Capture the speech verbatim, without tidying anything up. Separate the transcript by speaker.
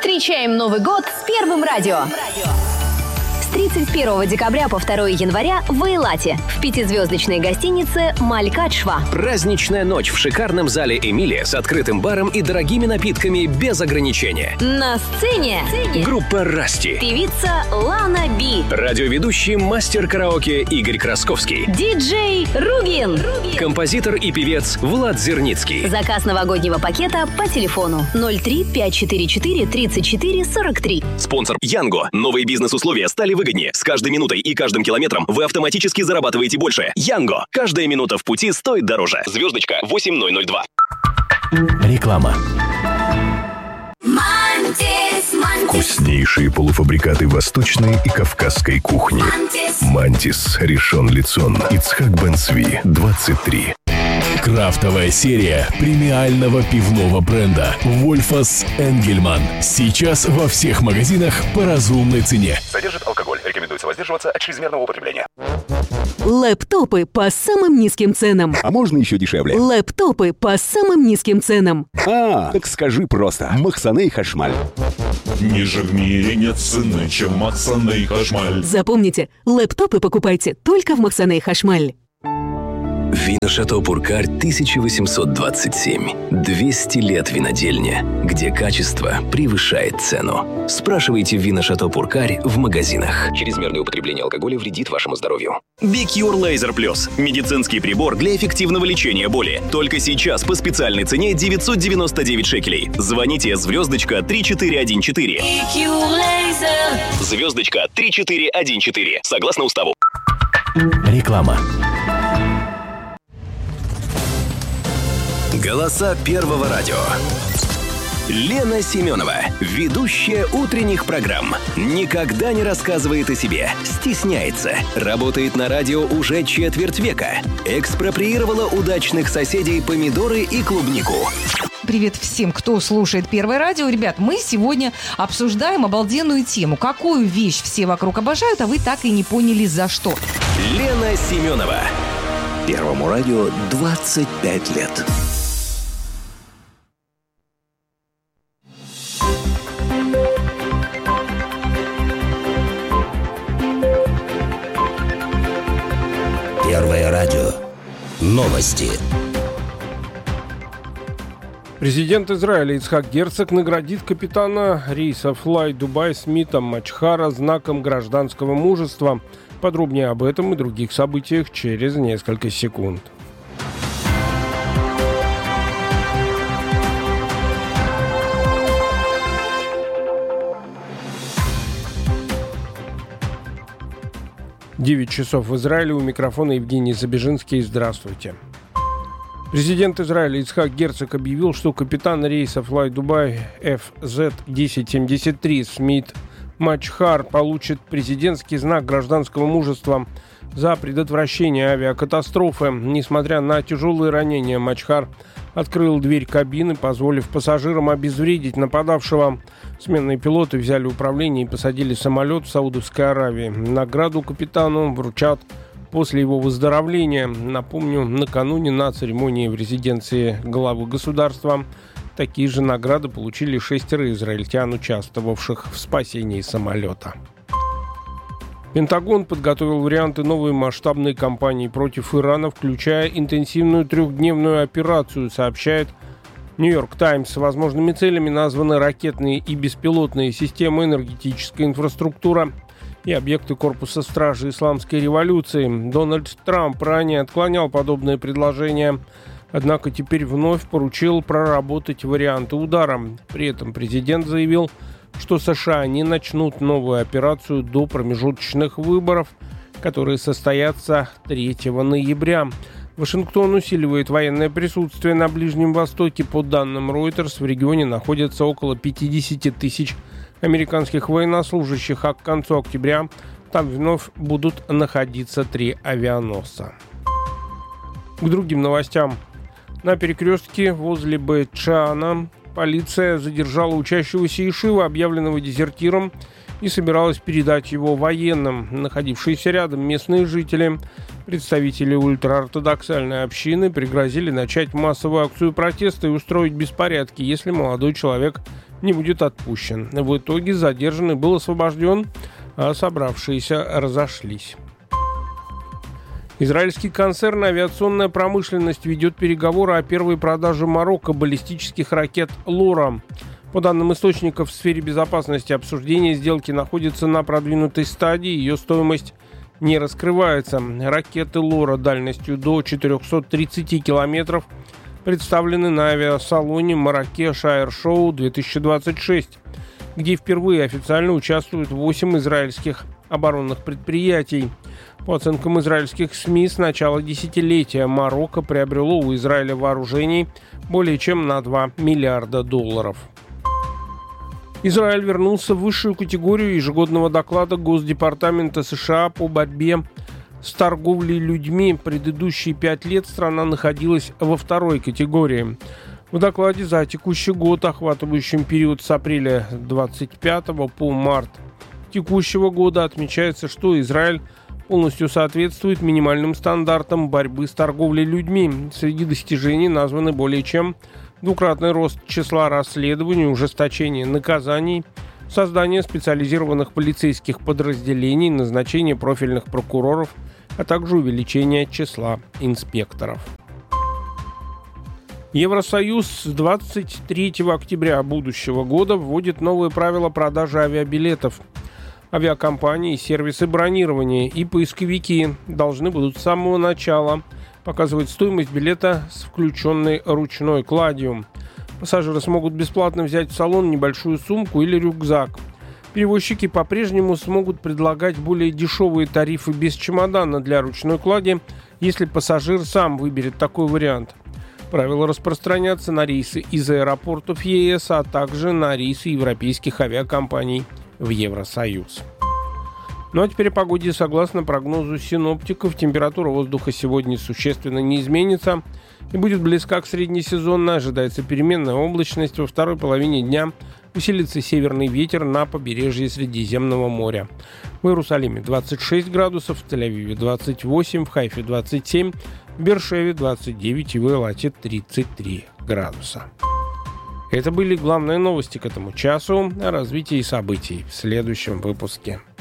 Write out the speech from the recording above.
Speaker 1: Встречаем Новый год с Первым радио. С тридцать первого декабря по второго января в Эйлате в пятизвездочной гостинице Малькадшва.
Speaker 2: Праздничная ночь в шикарном зале «Эмилия» с открытым баром и дорогими напитками без ограничения.
Speaker 1: На сцене
Speaker 2: группа «Расти»,
Speaker 1: певица Лана Би,
Speaker 2: радиоведущий мастер караоке Игорь Красковский,
Speaker 1: диджей Ругин,
Speaker 2: композитор и певец Влад Зерницкий.
Speaker 1: Заказ новогоднего пакета по телефону ноль три пять четыре четыре тридцать четыре сорок три.
Speaker 2: Спонсор Янго. Новые бизнес-условия стали выгоднее. С каждой минутой и каждым километром вы автоматически зарабатываете больше. Янго. Каждая минута в пути стоит дороже. Звездочка восемь ноль ноль два.
Speaker 3: Реклама. Вкуснейшие полуфабрикаты восточной и кавказской кухни. Мантис, Ришон Лицон, Ицхак Бен Цви, двадцать три. Крафтовая серия премиального пивного бренда Wolfas Engelmann. Сейчас во всех магазинах по разумной цене.
Speaker 4: Содержит алкоголь. Рекомендуется воздерживаться от чрезмерного употребления.
Speaker 5: Лэптопы по самым низким ценам.
Speaker 6: А можно еще дешевле?
Speaker 5: Лэптопы по самым низким ценам.
Speaker 6: А, так скажи просто. Махсаней Хашмаль.
Speaker 7: Ниже в мире нет цены, чем Махсаней Хашмаль.
Speaker 5: Запомните, лэптопы покупайте только в Махсаней Хашмаль.
Speaker 2: Вино Шато Пуркарь тысяча восемьсот двадцать семь. двести лет винодельня, где качество превышает цену. Спрашивайте Вино Шато Пуркарь в магазинах. Чрезмерное употребление алкоголя вредит вашему здоровью. Бикюр Лазер Плюс. Медицинский прибор для эффективного лечения боли. Только сейчас по специальной цене девятьсот девяносто девять шекелей. Звоните звездочка три четыре один четыре. Звездочка три четыре один четыре. Согласно уставу.
Speaker 3: Реклама.
Speaker 2: Голоса Первого радио. Лена Семенова, ведущая утренних программ, никогда не рассказывает о себе, стесняется, работает на радио уже четверть века, экспроприировала удачных соседей помидоры и клубнику.
Speaker 8: Привет всем, кто слушает Первое радио. Ребят, мы сегодня обсуждаем обалденную тему. Какую вещь все вокруг обожают, а вы так и не поняли за что.
Speaker 2: Лена Семенова. Первому радио двадцать пять лет.
Speaker 9: Первое радио. Новости.
Speaker 10: Президент Израиля Ицхак Герцог наградит капитана рейса Fly Dubai Смита Мачхара знаком гражданского мужества. Подробнее об этом и других событиях через несколько секунд. девять часов в Израиле. У микрофона Евгений Забежинский. Здравствуйте. Президент Израиля Ицхак Герцог объявил, что капитан рейса Fly Dubai эф зет тысяча семьдесят три Смит Мачхар получит президентский знак гражданского мужества за предотвращение авиакатастрофы. Несмотря на тяжелые ранения, Мачхар открыл дверь кабины, позволив пассажирам обезвредить нападавшего. Сменные пилоты взяли управление и посадили самолет в Саудовской Аравии. Награду капитану вручат после его выздоровления. Напомню, накануне на церемонии в резиденции главы государства такие же награды получили шестеро израильтян, участвовавших в спасении самолета. Пентагон подготовил варианты новой масштабной кампании против Ирана, включая интенсивную трехдневную операцию, сообщает Нью-Йорк Таймс. Возможными целями названы ракетные и беспилотные системы, энергетическая инфраструктура и объекты корпуса стражи исламской революции. Дональд Трамп ранее отклонял подобные предложения, однако теперь вновь поручил проработать варианты удара. При этом президент заявил, что США не начнут новую операцию до промежуточных выборов, которые состоятся третьего ноября. Вашингтон усиливает военное присутствие на Ближнем Востоке. По данным Reuters, в регионе находится около пятьдесят тысяч американских военнослужащих, а к концу октября там вновь будут находиться три авианосца. К другим новостям. На перекрестке возле Бейт-Шана полиция задержала учащегося ешивы, объявленного дезертиром, и собиралась передать его военным. Находившиеся рядом местные жители Представители ультраортодоксальной общины пригрозили начать массовую акцию протеста и устроить беспорядки, если молодой человек не будет отпущен. В итоге задержанный был освобожден, а собравшиеся разошлись. Израильский концерн «Авиационная промышленность» ведет переговоры о первой продаже Марокко баллистических ракет «Лора». По данным источников в сфере безопасности, обсуждение сделки находится на продвинутой стадии, ее стоимость не раскрывается. Ракеты «Лора» дальностью до четыреста тридцать километров представлены на авиасалоне «Марракеш Аэр Шоу две тысячи двадцать шесть», где впервые официально участвуют восемь израильских оборонных предприятий. По оценкам израильских СМИ, с начала десятилетия Марокко приобрело у Израиля вооружений более чем на два миллиарда долларов. Израиль вернулся в высшую категорию ежегодного доклада Госдепартамента США по борьбе с торговлей людьми. Предыдущие пять лет страна находилась во второй категории. В докладе за текущий год, охватывающим период с апреля двадцать пятого по март текущего года, отмечается, что Израиль полностью соответствует минимальным стандартам борьбы с торговлей людьми. Среди достижений названы более чем двукратный рост числа расследований, ужесточение наказаний, создание специализированных полицейских подразделений, назначение профильных прокуроров, а также увеличение числа инспекторов. Евросоюз с двадцать третьего октября будущего года вводит новые правила продажи авиабилетов. Авиакомпании, сервисы бронирования и поисковики должны будут с самого начала показывать стоимость билета с включенной ручной кладью. Пассажиры смогут бесплатно взять в салон небольшую сумку или рюкзак. Перевозчики по-прежнему смогут предлагать более дешевые тарифы без чемодана для ручной клади, если пассажир сам выберет такой вариант. Правила распространятся на рейсы из аэропортов ЕС, а также на рейсы европейских авиакомпаний в Евросоюз. Ну а теперь о погоде. Согласно прогнозу синоптиков, температура воздуха сегодня существенно не изменится и будет близка к среднесезонной. Ожидается переменная облачность. Во второй половине дня усилится северный ветер на побережье Средиземного моря. В Иерусалиме двадцать шесть градусов, в Тель-Авиве двадцать восемь, в Хайфе двадцать семь, в Бершеве двадцать девять и в Эйлате тридцать три градуса. Это были главные новости к этому часу. О развитии событий в следующем выпуске.